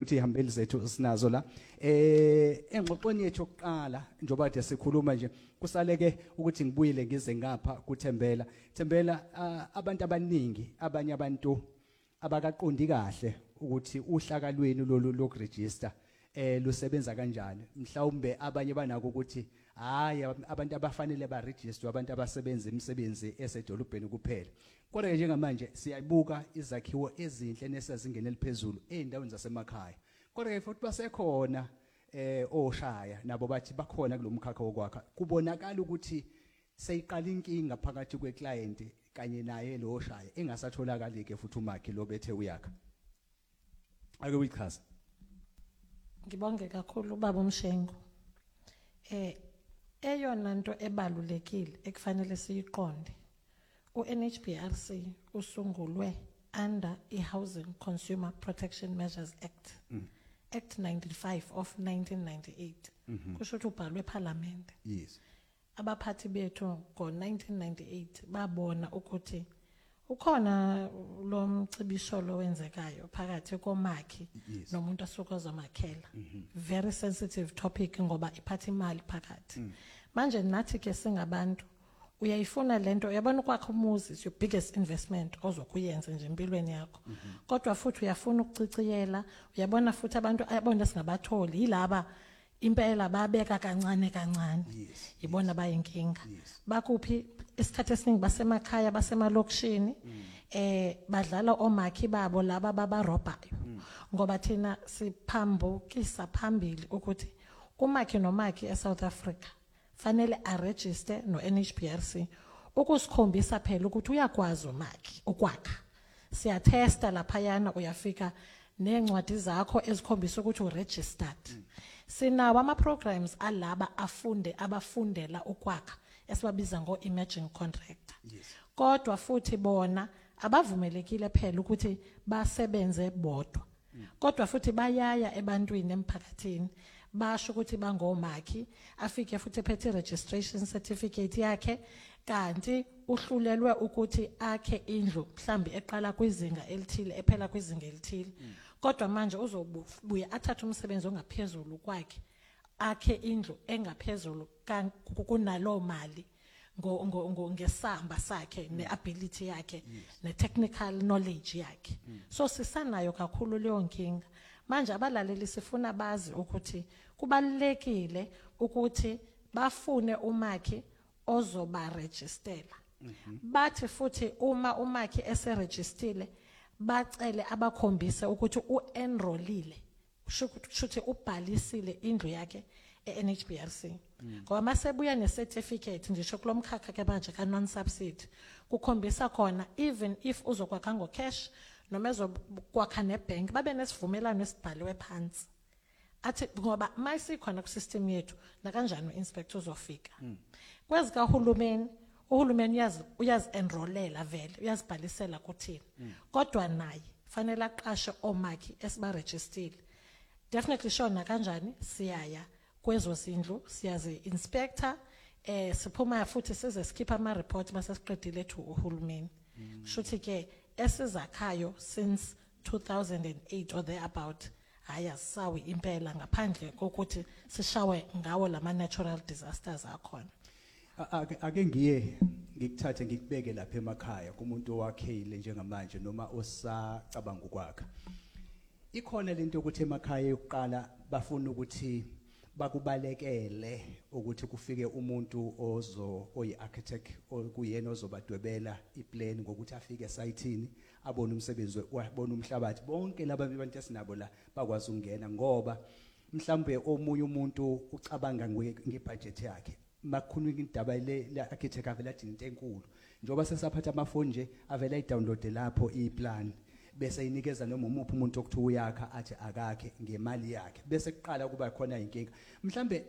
ukuthi ihambeli zethu sinazo la engxoxweni yethu yokuqala njengoba kade sikhuluma nje kusaleke ukuthi ngibuyile ngize ngapha kuThembela abantu abaningi abanye abantu abakaqondi kahle ukuthi uhlakalweni lolu lokuregister lusebenza kanjani mhlawumbe abanye banako ukuthi hayi abantu abafanele ba register abantu abasebenza imisebenzi esedolobheni kuphela kodwa njengamanje siyayibuka izakhiwo ezinhle nesazingene eliphezulu eindaweni zasemakhaya kodwa ke futhi basekhona oshaya nabo bathi bakhona kulomkhakha wokwakha kubonakala ukuthi seyiqala inkinga phakathi kweclient kanye naye lo oshaya engasatholakali ke futhi umakhi lo bethe uyakha ake uyichaza. Ngibonge kakhulu baba uMshengu. Eyona nto ebalulekile ekufanele siyiqonde uNHBRC usungulwe under iHousing Consumer Protection Measures Act Act 95 of 1998 kusho ukuthi ubhalwe eParliament. Yes. Abaphathi bethu ngo1998 babona ukuthi ukhona lo mcibisho lo wenzekayo phakathi komakhi nomuntu asuka ozomakhela. Very sensitive topic ngoba iphatha imali phakathi. Manje nathi ke singabantu uyayifuna lento uyabona ukwakha umuzi is your biggest investment ozokuyenza nje empilweni yakho. Kodwa futhi uyafuna ukuciciyela uyabona futhi abantu abona singabatholi yilaba impela babeka kancane kancane. Ibona bayinkinga. Bakuphi isikhathi esiningi basemakhaya basemalokishini badlala omakhi babo laba babarobhayo ngoba thina siphambukisa phambili ukuthi umakhi nomakhi eSouth Africa fanele aregister noNHBRC ukusikhombisa phela ukuthi uyakwazi umakhi ukwakha. Siyatesta laphayana uyafika nencwadi zakho ezikhombisa ukuthi uregistered. Sinawo ama programs alaba abafundela ukwakha esibabiza ngo-emerging contractor. Kodwa futhi bona abavumelekile phela ukuthi basebenze bodwa. Kodwa futhi bayaya ebantwini emphakathini basho ukuthi bangomakhi afike futhi ephethe registration certificate yakhe kanti uhlulelwe ukuthi akhe indlu mhlambi eqala kwizinga elithile ephela kwizinga elithile. Kodwa manje uzobuya athatha umsebenzi ongaphezulu kwakhe akhe indlu engaphezulu kunalo mali ngesamba sakhe neability yakhe netechnical knowledge yakhe. So sisanayo kakhulu leyo nkinga. Manje abalaleli sifuna bazi ukuthi kubalekile ukuthi bafune umakhi ozoba registera. Bathi futhi uma umakhi eseregistile bacele abakhombise ukuthi uenrollile shuthi ubhalisile indlu yakhe eNHBRC. Ngoba masebuya necertificate ngisho kulomkhakha ke manje ka non subsidy kukhombisa khona even if uzokwakha ngo cash noma ezokwakha nebank babe nesivumelano esibhaliwe phansi. Athi ngoba mayisikhona ku system yethu na kanjani uinspector uzofika. Kwezika uhulumeni uyazi enrollela vele uyazibhalisela kuthina. Kodwa naye fanele aqashe omakhi esibaregistile. Definitely shona kanjani siyaya kwezo zindlu siyazi inspector siphuma futhi size skipha ama report base siqedile ethu uhulumeni. Shuthi ke esizakhayo since 2008 or thereabout haya sawi impela ngaphandle kokuthi sishawe ngawo lama natural disasters akhona. Ake ngiye ngikuthathe ngikubeke lapha emakhaya kumuntu owakhile njengamanje noma osacabanga ukwakha. Ikhona lento ukuthi emakhaya yokuqala bafuna ukuthi bakubalekele ukuthi kufike umuntu oyi-architect okuyena ozobadwebela iplan ngokuthi afike esayithini abone umsebenzi wabona umhlabathi bonke laba abantu esinabo la bakwazi ukungena ngoba mhlambe omunye umuntu ucabanga ngebudget yakhe makukhuluma indaba le architect avela athi into enkulu njoba sesaphatha amafoni nje avela i-download lapho iplan bese inikeza noma umuphi umuntu okuthiwa uyakha athi akakhe ngemali yakhe bese kuqala kuba khona inkinga mhlambe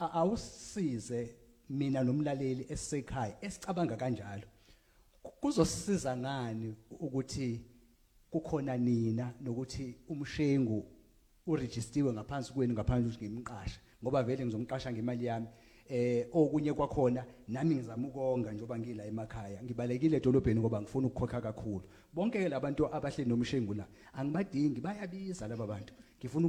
awusize mina nomlaleli esisekhaya esicabanga kanjalo kuzosisiza ngani ukuthi kukhona nina nokuthi uMshengu uregistiwe ngaphansi kwenu ngaphandle ukuthi ngimqashe ngoba vele ngizomqasha ngemali yami okunye kwakhona nami ngizama ukonga njoba ngila emakhaya ngibalekile edolobheni ngoba ngifuna ukukhokha kakhulu bonke labantu abahle noMshengu la angibadingi bayabiza laba bantu ngifuna